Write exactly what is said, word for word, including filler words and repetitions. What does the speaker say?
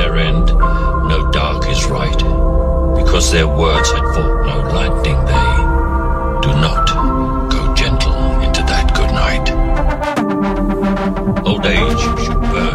their end, no dark is right, because their words had fought no lightning.